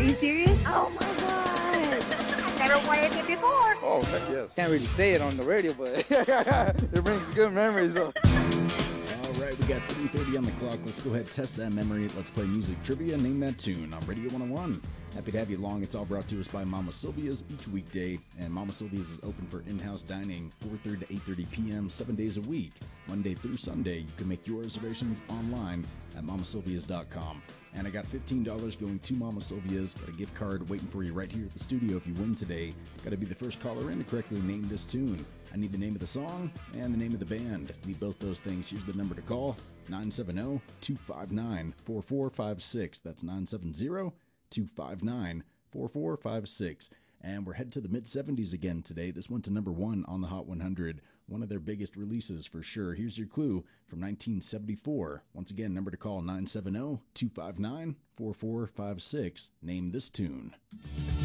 you serious? Oh my god! I've never wanted it before. Oh, heck yes. Can't really say it on the radio, but it brings good memories. All right, we got 3:30 on the clock. Let's go ahead and test that memory. Let's play music trivia. Name that tune on Radio 101. Happy to have you along. It's all brought to us by Mama Sylvia's each weekday, and Mama Sylvia's is open for in-house dining 4:30 to 8:30 p.m. 7 days a week, Monday through Sunday. You can make your reservations online at mamasylvias.com. And I got $15 going to Mama Sylvia's. Got a gift card waiting for you right here at the studio if you win today. Got to be the first caller in to correctly name this tune. I need the name of the song and the name of the band. Need both those things. Here's the number to call, 970-259-4456. That's 970-259-4456. And we're headed to the mid-70s again today. This went to number 1 on the Hot 100. One of their biggest releases for sure. Here's your clue from 1974. Once again, number to call, 970-259-4456. Name this tune.